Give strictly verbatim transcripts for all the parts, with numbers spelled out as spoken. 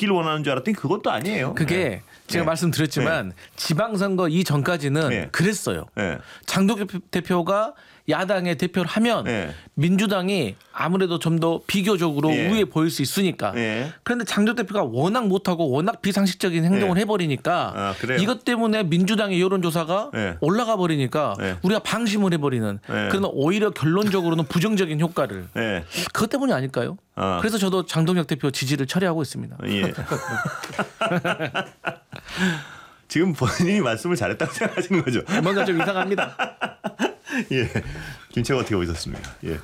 바뀌길 원하는 줄 알았더니 그것도 아니에요. 그게 네. 제가 네. 말씀드렸지만 네. 지방선거 이전까지는 네. 그랬어요. 네. 장동혁 대표가 야당의 대표를 하면 네. 민주당이 아무래도 좀 더 비교적으로 네. 우위에 보일 수 있으니까. 네. 그런데 장동혁 대표가 워낙 못하고 워낙 비상식적인 행동을 네. 해버리니까 아, 이것 때문에 민주당의 여론조사가 네. 올라가 버리니까 네. 우리가 방심을 해버리는 네. 그러나 오히려 결론적으로는 부정적인 효과를 네. 그것 때문이 아닐까요? 아. 그래서 저도 장동혁 대표 지지를 철회하고 있습니다. 예. 지금 본인이 말씀을 잘했다고 생각하시는 거죠? 뭔가 좀 이상합니다. 예. 김채가 어떻게 보셨습니까? 예.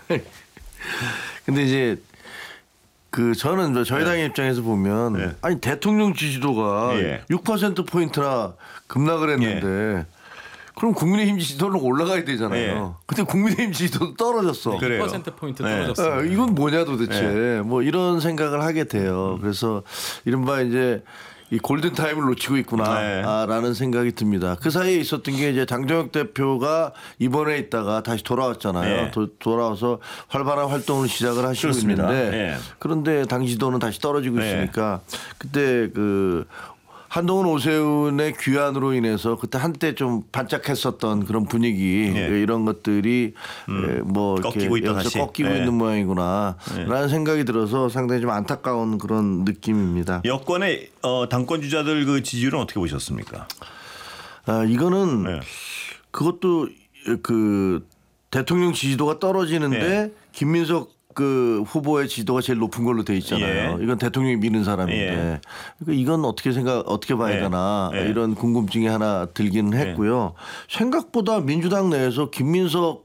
근데 이제 그 저는 저희 당의 네. 입장에서 보면 네. 아니 대통령 지지도가 예. 육 퍼센트 포인트나 급락을 했는데 예. 그럼 국민의힘 지지도는 올라가야 되잖아요. 예. 근데 국민의힘 지지도도 떨어졌어. 육 퍼센트 포인트 떨어졌어요. 네. 이건 뭐냐 도대체. 예. 뭐 이런 생각을 하게 돼요. 그래서 이른바 이제 이 골든 타임을 놓치고 있구나라는 네. 생각이 듭니다. 그 사이에 있었던 게 이제 장동혁 대표가 이번에 있다가 다시 돌아왔잖아요. 네. 도, 돌아와서 활발한 활동을 시작을 하시고 그렇습니다. 있는데 네. 그런데 당 지도는 다시 떨어지고 네. 있으니까 그때 그 한동훈 오세훈의 귀환으로 인해서 그때 한때 좀 반짝했었던 그런 분위기 네. 이런 것들이 음, 뭐 꺾이고 있다 다시 꺾이고 네. 있는 모양이구나라는 네. 생각이 들어서 상당히 좀 안타까운 그런 느낌입니다. 여권의 어, 당권 주자들 그 지지율은 어떻게 보셨습니까? 아 이거는 네. 그것도 그 대통령 지지도가 떨어지는데 네. 김민석 그 후보의 지도가 제일 높은 걸로 돼 있잖아요. 예. 이건 대통령이 미는 사람인데 예. 그러니까 이건 어떻게 생각 어떻게 봐야 예. 되나 예. 이런 궁금증이 하나 들기는 했고요. 예. 생각보다 민주당 내에서 김민석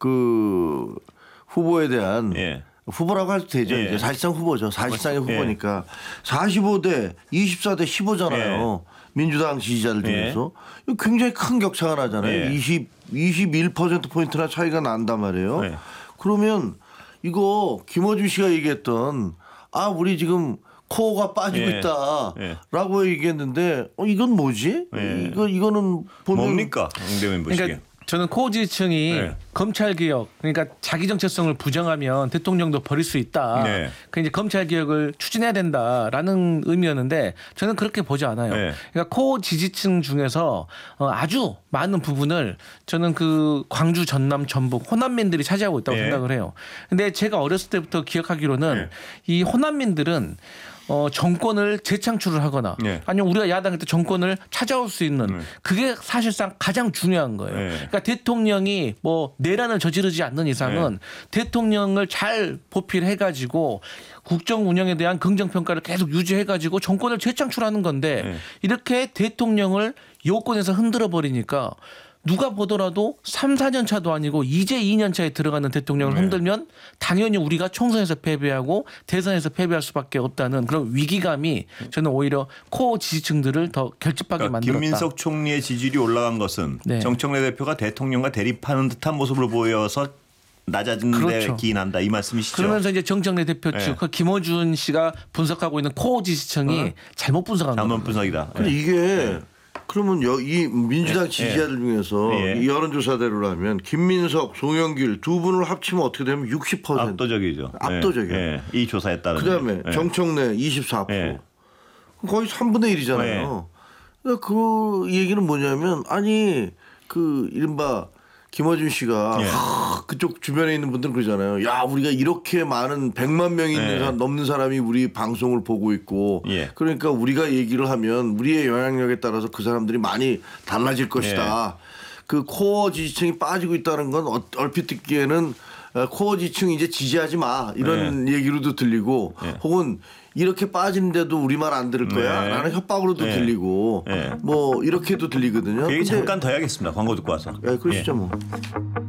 그 후보에 대한 예. 후보라고 해도 되죠. 예. 이제 사실상 후보죠. 사실상의 후보니까 예. 사십오 대 이십사 대 십오잖아요. 예. 민주당 지지자들 중에서 예. 굉장히 큰 격차가 나잖아요. 예. 이십, 이십일 퍼센트 포인트나 차이가 난단 말이에요. 예. 그러면 이거 김어준 씨가 얘기했던 아 우리 지금 코어가 빠지고 예. 있다라고 예. 얘기했는데 어 이건 뭐지? 예. 이거 이거는 보면 뭡니까? 홍대면 보시기에. 그러니까 저는 코어 지지층이 네. 검찰 개혁 그러니까 자기 정체성을 부정하면 대통령도 버릴 수 있다. 네. 그 이제 검찰 개혁을 추진해야 된다라는 의미였는데 저는 그렇게 보지 않아요. 네. 그러니까 코어 지지층 중에서 아주 많은 부분을 저는 그 광주, 전남, 전북 호남민들이 차지하고 있다고 네. 생각을 해요. 근데 제가 어렸을 때부터 기억하기로는 네. 이 호남민들은 어, 정권을 재창출을 하거나 네. 아니면 우리가 야당일 때 정권을 찾아올 수 있는 네. 그게 사실상 가장 중요한 거예요. 네. 그러니까 대통령이 뭐 내란을 저지르지 않는 이상은 네. 대통령을 잘 보필해가지고 국정 운영에 대한 긍정평가를 계속 유지해가지고 정권을 재창출하는 건데 네. 이렇게 대통령을 여권에서 흔들어 버리니까 누가 보더라도 삼, 사 년 차도 아니고 이제 이 년 차에 들어가는 대통령을 네. 흔들면 당연히 우리가 총선에서 패배하고 대선에서 패배할 수밖에 없다는 그런 위기감이 저는 오히려 코어 지지층들을 더 결집하게 그러니까 만들었다. 김민석 총리의 지지율이 올라간 것은 네. 정청래 대표가 대통령과 대립하는 듯한 모습으로 보여서 낮아진 그렇죠. 데 기인한다 이 말씀이시죠. 그러면서 이제 정청래 대표 측 네. 김어준 씨가 분석하고 있는 코어 지지층이 어? 잘못 분석한 거예요. 잘못 분석이다. 근데 네. 이게 네. 그러면 여, 이 민주당 지지자들 중에서 이 여론조사대로라면 김민석, 송영길 두 분을 합치면 어떻게 되면 육십 퍼센트. 압도적이죠. 압도적이에요. 네. 이 조사에 따르면. 그다음에 네. 정청래 이십사 퍼센트. 네. 거의 삼분의 일이잖아요. 네. 그러니까 그 얘기는 뭐냐면 아니 그 이른바 김어준 씨가 네. 하, 그쪽 주변에 있는 분들은 그러잖아요. 야 우리가 이렇게 많은 백만 명이 있는 네. 사람, 넘는 사람이 우리 방송을 보고 있고 예. 그러니까 우리가 얘기를 하면 우리의 영향력에 따라서 그 사람들이 많이 달라질 것이다. 예. 그 코어 지지층이 빠지고 있다는 건 얼핏 듣기에는 코어 지지층 이제 지지하지 마 이런 예. 얘기로도 들리고 예. 혹은 이렇게 빠지는데도 우리 말 안 들을 거야 네. 라는 협박으로도 네. 들리고 네. 뭐 이렇게도 들리거든요. 그 얘기 잠깐 더 해야겠습니다. 광고 듣고 와서. 예, 그러시죠 예. 뭐.